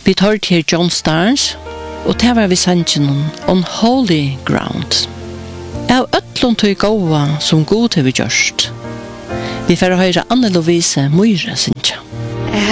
Vi tar til John Starnes, og det var vi sannsyn On Holy Ground. Av øtlån til gåa som god har vi gjørst. Vi får høre Anne Lovise Myhre sin